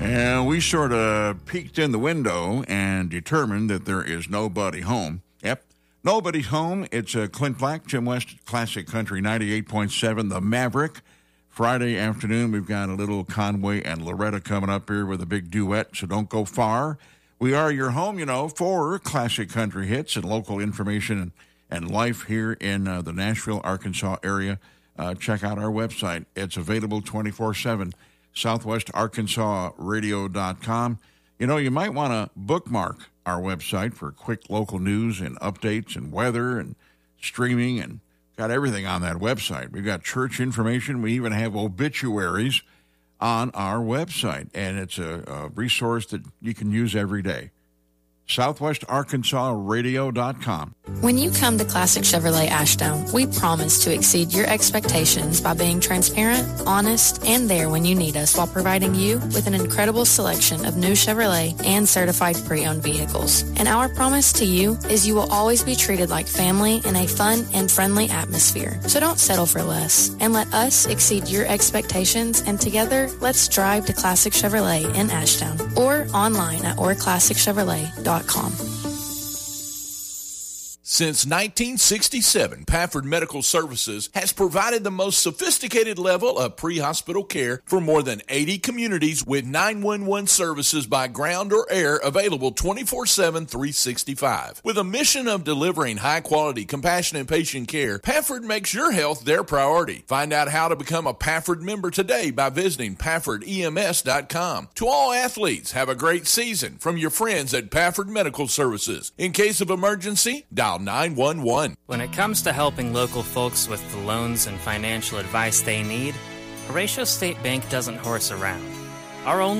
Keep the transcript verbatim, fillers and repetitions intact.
And we sort of peeked in the window and determined that there is nobody home. Yep, nobody's home. It's a Clint Black, Jim West, Classic Country ninety-eight point seven, The Maverick. Friday afternoon, we've got a little Conway and Loretta coming up here with a big duet, so don't go far. We are your home, you know, for classic country hits and local information and, and life here in uh, the Nashville, Arkansas area. Uh, check out our website. It's available twenty-four seven, southwest arkansas radio dot com. You know, you might want to bookmark our website for quick local news and updates and weather and streaming, and got everything on that website. We've got church information. We even have obituaries on our website, and it's a, a resource that you can use every day. southwest arkansas radio dot com. When you come to Classic Chevrolet Ashdown, we promise to exceed your expectations by being transparent, honest, and there when you need us while providing you with an incredible selection of new Chevrolet and certified pre-owned vehicles. And our promise to you is you will always be treated like family in a fun and friendly atmosphere. So don't settle for less and let us exceed your expectations, and together, let's drive to Classic Chevrolet in Ashdown or online at or classic chevrolet dot com. Since nineteen sixty-seven, Pafford Medical Services has provided the most sophisticated level of pre-hospital care for more than eighty communities with nine one one services by ground or air available twenty-four seven, three sixty-five. With a mission of delivering high-quality, compassionate patient care, Pafford makes your health their priority. Find out how to become a Pafford member today by visiting pafford e m s dot com. To all athletes, have a great season from your friends at Pafford Medical Services. In case of emergency, dial nine one one. When it comes to helping local folks with the loans and financial advice they need, Horatio State Bank doesn't horse around. Our only